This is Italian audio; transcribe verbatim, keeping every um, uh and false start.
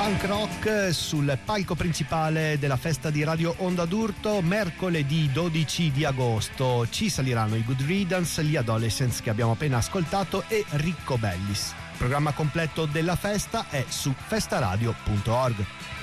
Punk rock sul palco principale della festa di Radio Onda d'Urto mercoledì dodici di agosto. Ci saliranno i Good Riddance, gli Adolescents che abbiamo appena ascoltato e Ricco Bellis. Il programma completo della festa è su festaradio punto org.